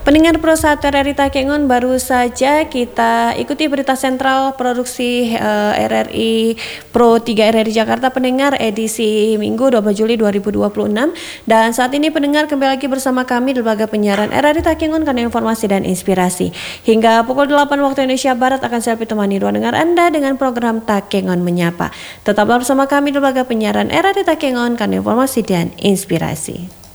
Pendengar Pro 1 RRI Takengon, baru saja kita ikuti berita sentral produksi RRI Pro 3 RRI Jakarta pendengar edisi Minggu 20 Juli 2026. Dan saat ini pendengar kembali lagi bersama kami di lembaga penyiaran RRI Takengon karena informasi dan inspirasi. Hingga pukul 8 waktu Indonesia Barat akan saya temani ruang dengar Anda dengan program Takengon Menyapa. Tetaplah bersama kami di lembaga penyiaran RRI Takengon karena informasi dan inspirasi.